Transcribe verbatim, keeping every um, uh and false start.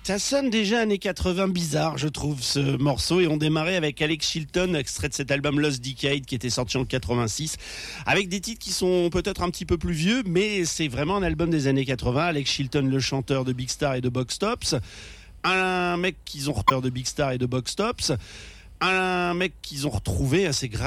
Ça sonne déjà années quatre-vingts bizarre, je trouve, ce morceau. Et on démarrait avec Alex Chilton, extrait de cet album Lost Decade qui était sorti en quatre-vingt-six, avec des titres qui sont peut-être un petit peu plus vieux, mais c'est vraiment un album des années quatre-vingts. Alex Chilton, le chanteur de Big Star et de Box Tops. Un mec qu'ils ont repeur de Big Star et de Box Tops. Un mec qu'ils ont retrouvé assez grave.